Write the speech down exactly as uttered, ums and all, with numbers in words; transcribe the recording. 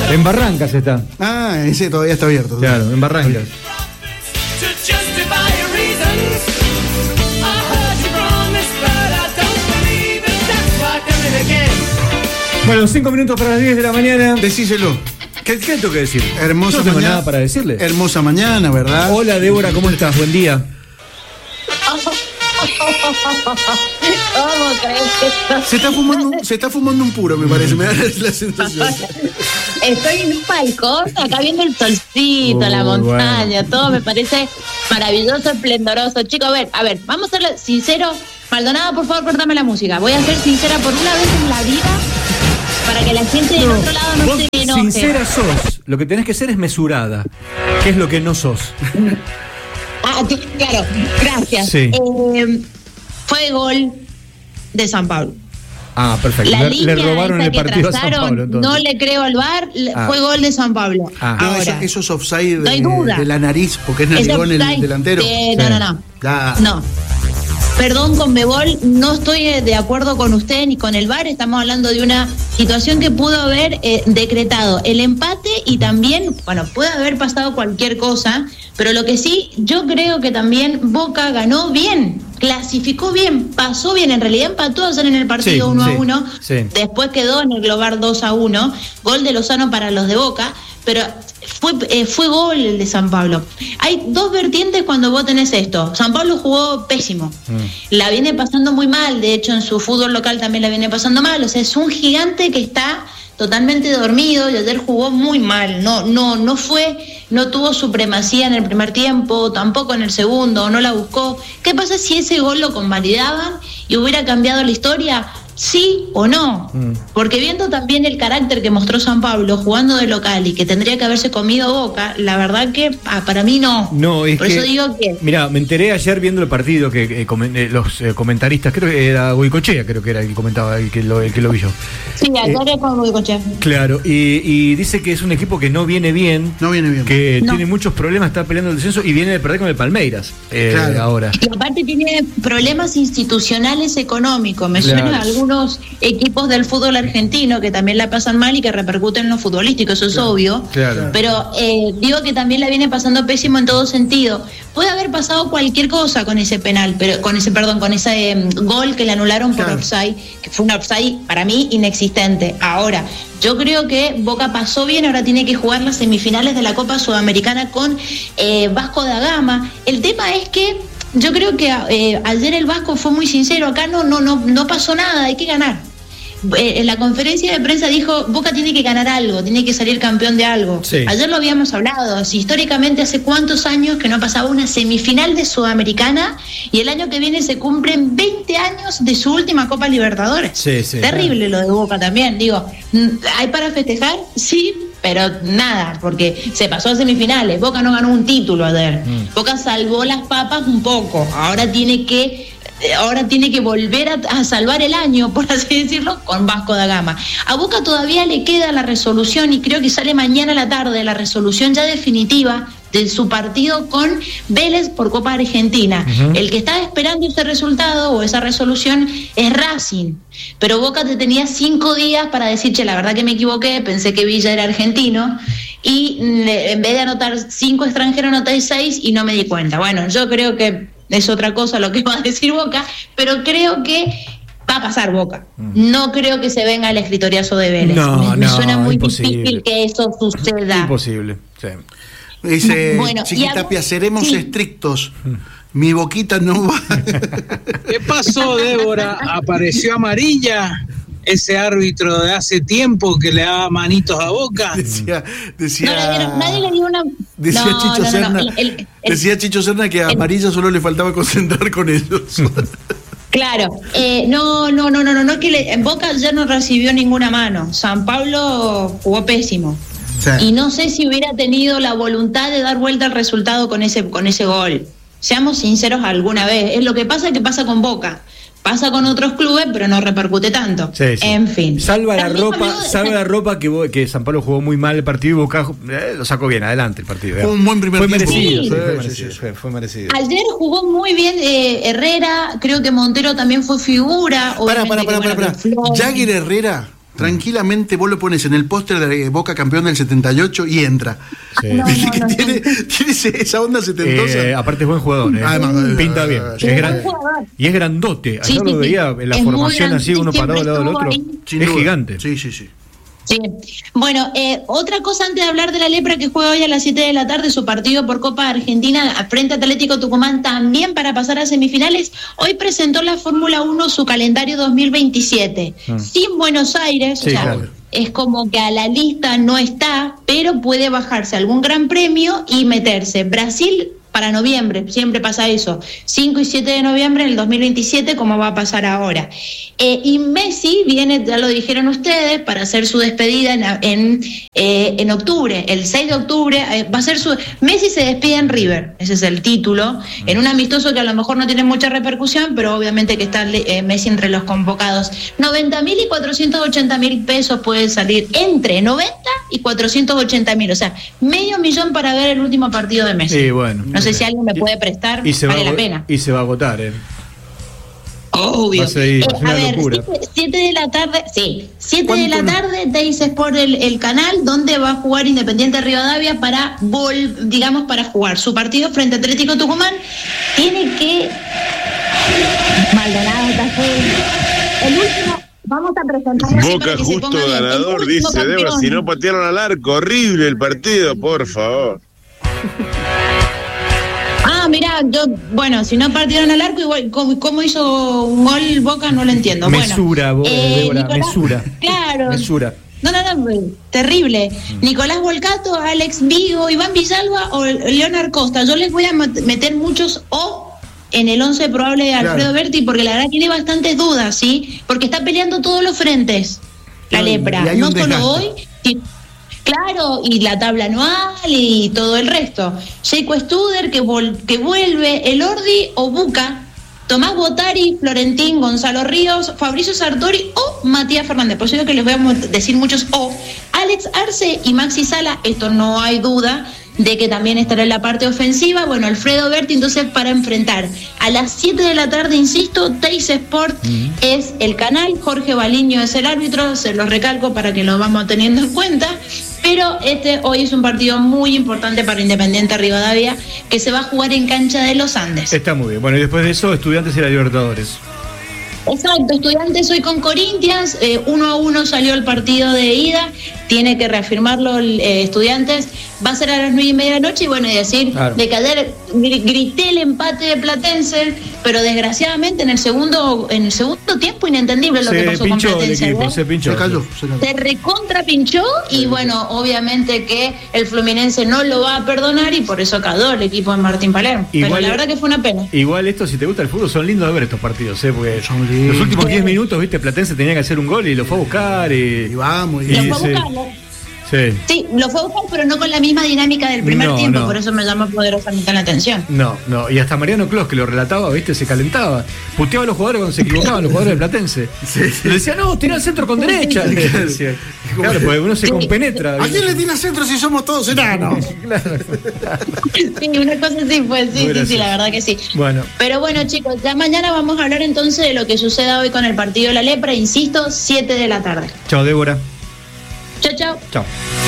En Barrancas está. Ah, ese todavía está abierto. Claro, en Barrancas. Bueno, cinco minutos para las diez de la mañana. Decíselo. ¿Qué, qué tengo que decir? Hermosa no tengo mañana, nada para decirle. Hermosa mañana, ¿verdad? Hola, Débora, ¿cómo estás? Buen día. ¿Cómo crees que esto? Se está fumando, se está fumando un puro, me parece, me da la sensación. Estoy en un balcón, acá viendo el solcito, Oh, la montaña, bueno. todo me parece maravilloso, esplendoroso. Chicos, a ver, a ver, vamos a ser sinceros. Maldonado, por favor, cortame la música. Voy a ser sincera por una vez en la vida para que la gente del No, otro lado no vos se enoje. sincera sos. Lo que tenés que ser es mesurada. Que es lo que no sos. Ah, sí, claro, gracias. Sí. Eh, fue gol de San Pablo. Ah, perfecto. La Le, línea le robaron esa el que partido a San trazaron, Pablo, entonces. no le creo al V A R, Ah. fue gol de San Pablo. Ah. No, Ahora, eso, eso es offside no hay de, duda. de la nariz, porque es es narigón el offside delantero. de- no, Sí. no, no. Ah. No. Perdón, Conmebol, no estoy eh, de acuerdo con usted ni con el V A R. Estamos hablando de una situación que pudo haber eh, decretado el empate y también, bueno, puede haber pasado cualquier cosa, pero lo que sí, yo creo que también Boca ganó bien, clasificó bien, pasó bien, en realidad empató ayer en el partido Sí, uno sí, a uno, sí. después quedó en el global dos a uno, gol de Lozano para los de Boca, pero fue, eh, fue gol el de San Pablo. Hay dos vertientes cuando vos tenés esto. San Pablo jugó pésimo, Mm. la viene pasando muy mal, de hecho en su fútbol local también la viene pasando mal, o sea, es un gigante que está totalmente dormido y ayer jugó muy mal, no, no, no fue, no tuvo supremacía en el primer tiempo, tampoco en el segundo, no la buscó. ¿Qué pasa si ese gol lo convalidaban y hubiera cambiado la historia? ¿Sí o no? Mm. Porque viendo también el carácter que mostró San Pablo jugando de local y que tendría que haberse comido Boca, la verdad que ah, para mí no. No, es Por que, eso digo que... Mira, me enteré ayer viendo el partido que eh, comen- eh, los eh, comentaristas, creo que era Goicochea, creo que era el que comentaba, el que lo, el que lo vi yo. Sí, ayer era con Goicoechea. Claro, y, y dice que es un equipo que no viene bien, No viene bien. que No. tiene muchos problemas, está peleando el descenso y viene de perder con el Palmeiras eh, Claro. ahora. Y aparte tiene problemas institucionales económicos. Me Claro. suenan algunos equipos del fútbol argentino que también la pasan mal y que repercuten en lo futbolístico, eso es obvio. Claro. Pero eh, digo que también la viene pasando pésimo en todo sentido. Puede haber pasado cualquier cosa con ese penal, pero con ese, perdón, con ese eh, gol que le anularon por Claro. offside, que fue un offside para mí inexistente. Ahora, yo creo que Boca pasó bien, ahora tiene que jugar las semifinales de la Copa Sudamericana con eh, Vasco da Gama. El tema es que yo creo que eh, ayer el Vasco fue muy sincero, acá no, no, no, no pasó nada, hay que ganar. Eh, en la conferencia de prensa dijo, Boca tiene que ganar algo, tiene que salir campeón de algo. Sí. Ayer lo habíamos hablado, si históricamente hace cuántos años que no pasaba una semifinal de Sudamericana y el año que viene se cumplen veinte años de su última Copa Libertadores. Sí, sí. Terrible lo de Boca también, digo, mm, ¿hay para festejar? Sí, pero nada, porque se pasó a semifinales, Boca no ganó un título ayer, Mm. Boca salvó las papas un poco, ahora tiene que ahora tiene que volver a, a salvar el año, por así decirlo, con Vasco da Gama. A Boca todavía le queda la resolución y creo que sale mañana a la tarde la resolución ya definitiva de su partido con Vélez por Copa Argentina. Uh-huh. El que está esperando ese resultado o esa resolución es Racing, pero Boca te tenía cinco días para decir, che, la verdad que me equivoqué, pensé que Villa era argentino y mm, en vez de anotar cinco extranjeros anoté seis y no me di cuenta. Bueno, yo creo que es otra cosa lo que va a decir Boca, pero creo que va a pasar Boca. No creo que se venga el escritoriazo de Vélez. No, me, me no, suena muy imposible. difícil que eso suceda. Imposible, sí. Dice Bueno, y Chiquitapia, a- seremos sí. estrictos. Mi Boquita no va. ¿Qué pasó, Débora? ¿Apareció amarilla? Ese árbitro de hace tiempo que le daba manitos a Boca. Decía, decía, No le dieron- nadie le dio una... decía no, Chicho no, no, Serna, no, el- el- el- decía Chicho Serna que a Amarilla solo le faltaba concentrar con ellos. Claro, eh, no, no, no, no, no, no, que le, en Boca ya no recibió ninguna mano. San Pablo jugó pésimo. Sí. Y no sé si hubiera tenido la voluntad de dar vuelta al resultado con ese, con ese gol. Seamos sinceros alguna vez. Es lo que pasa que pasa con Boca. Pasa con otros clubes, pero no repercute tanto. Sí, sí. En fin. Salva la También ropa, habló de- salva la ropa que, Bo- que San Pablo jugó muy mal el partido y Boca eh, lo sacó bien, adelante el partido. Fue un buen primer fue tiempo. merecido, Sí. fue, fue Sí, merecido, sí, sí. fue- fue merecido. Ayer jugó muy bien eh, Herrera, creo que Montero también fue figura. Pará, pará, obviamente pará, que, pará, bueno, pará. que Flor- Jagger Herrera tranquilamente vos lo pones en el póster de Boca campeón del setenta y ocho y entra. Sí. No, no, no, tiene, no. tiene ese- esa onda setentosa. Eh, aparte es buen jugador, ¿eh? Además, pinta bien. sí, Es sí, gran- buen jugador. y es grandote. Sí, Ayer sí, lo sí. veía en la Es muy formación grande, así, uno siempre parado al lado del estuvo otro. ahí. Sin Es duda. gigante. Sí, sí, sí. Sí. Bueno, eh, otra cosa antes de hablar de la Lepra, que juega hoy a las siete de la tarde su partido por Copa Argentina frente a Atlético Tucumán, también para pasar a semifinales. Hoy presentó la Fórmula uno su calendario dos mil veintisiete, Mm. sin Buenos Aires, Sí, o sea, claro. es como que a la lista no está, pero puede bajarse algún gran premio y meterse. Brasil para noviembre, siempre pasa eso, cinco y siete de noviembre en el dos mil veintisiete, como va a pasar ahora. Eh, y Messi viene, ya lo dijeron ustedes, para hacer su despedida en, en, eh, en octubre, el seis de octubre, eh, va a ser su... Messi se despide en River, ese es el título, en un amistoso que a lo mejor no tiene mucha repercusión, pero obviamente que está eh, Messi entre los convocados. noventa mil y cuatrocientos ochenta mil pesos puede salir, entre noventa y cuatrocientos ochenta mil, o sea, medio millón para ver el último partido de Messi. Sí, bueno. No sé si alguien me puede prestar, Y se, va vale a, la ago- pena. y se va a agotar, ¿eh? Obvio. Va a ser- Eh, va a ser a una ver, locura. siete de la tarde, sí, siete de la ¿Cuánto? tarde, Teis Sport el, el canal donde va a jugar Independiente Rivadavia para vol, digamos, para jugar su partido frente a Atlético Tucumán. Tiene que Maldonado está full. El último, vamos a presentarlo así Boca para que se justo ponga bien. El ganador, último dice Débora, campeón. si no patearon al arco, horrible el partido, por favor. Ah, mirá, yo, bueno, si no partieron al arco, igual, ¿cómo, cómo hizo un gol Boca? No lo entiendo. Mesura, bueno, vos, Débora, Nicolás- mesura. Claro. Mesura. No, no, no, terrible. Nicolás Volcato, Alex Vigo, Iván Villalba o Leonard Costa. Yo les voy a meter muchos O en el once probable de Alfredo Claro. Berti, porque la verdad tiene bastantes dudas, ¿sí? Porque está peleando todos los frentes, la Claro, y Lepra. hay No un solo desgaste. hoy, sí, claro, y la tabla anual y todo el resto. Jaco Studer, que, vol- que vuelve, el Ordi o Buca, Tomás Botari, Florentín, Gonzalo Ríos, Fabricio Sartori o Matías Fernández. Por eso digo que les voy a mo- decir muchos O. Alex Arce y Maxi Sala, esto no hay duda de que también estará en la parte ofensiva. Bueno, Alfredo Berti, entonces para enfrentar a las siete de la tarde, insisto, Teis Sport es el canal, Jorge Baliño es el árbitro, se los recalco para que lo vamos teniendo en cuenta. Pero este hoy es un partido muy importante para Independiente Rivadavia, que se va a jugar en cancha de los Andes. Está muy bien. Bueno, y después de eso, Estudiantes y la Libertadores. Exacto, Estudiantes hoy con Corinthians, eh, uno a uno salió el partido de ida, tiene que reafirmarlo el, eh, Estudiantes, va a ser a las nueve y media de la noche y bueno, y decir, Claro. de caer, gr- grité el empate de Platense, pero desgraciadamente en el segundo, en el segundo tiempo inentendible lo que Se pasó con pinchó el Platense. equipo, ¿eh? se pinchó. Se cayó, se cayó. Se recontra pinchó y bueno, obviamente que el Fluminense no lo va a perdonar y por eso cayó el equipo de Martín Palermo. Pero Igual- la verdad que fue una pena. Igual esto, si te gusta el fútbol, son lindos de ver estos partidos, ¿eh? Porque Son lindos. los últimos Sí. diez minutos, viste, Platense tenía que hacer un gol y lo fue a buscar y... Y vamos, y, Y Lo fue a sí. buscar, ¿no? Sí. Sí, lo fue a buscar, pero no con la misma dinámica del primer No, tiempo, no. por eso me llama poderosamente la atención. No, no, y hasta Mariano Clos, que lo relataba, viste, se calentaba. Puteaba a los jugadores cuando se equivocaban, los jugadores de Platense. Le decía, no, tira el centro con derecha. le decía. Claro, porque uno se Sí. compenetra. ¿a quién le tiene centro si somos todos enanos? Sí, una cosa así fue, sí, Muy sí, sí, gracioso. la verdad que sí. Bueno. Pero bueno, chicos, ya mañana vamos a hablar entonces de lo que suceda hoy con el partido de la Lepra, insisto, siete de la tarde. Chao, Débora. Chao, chao. Chao.